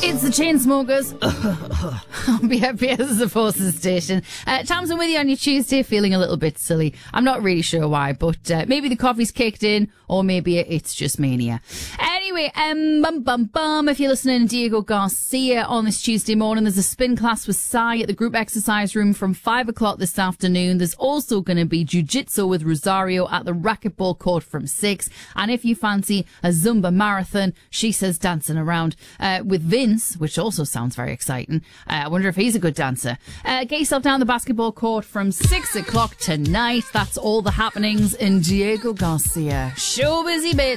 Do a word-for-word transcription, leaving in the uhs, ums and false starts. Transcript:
It's the Chainsmokers on B F P S Forces Station. Uh, Tamsin with you on your Tuesday, feeling a little bit silly. I'm not really sure why, but uh, maybe the coffee's kicked in, or maybe it's just mania. Anyway, um, bum bum bum. If you're listening to Diego Garcia on this Tuesday morning, there's a spin class with Sai at the group exercise room from five o'clock this afternoon. There's also going to be jiu-jitsu with Rosario at the racquetball court from six. And if you fancy a Zumba marathon, she says dancing around uh, with Vince, which also sounds very exciting. Uh, I wonder if he's a good dancer. Uh, get yourself down the basketball court from six o'clock tonight. That's all the happenings in Diego Garcia. Show busy bit.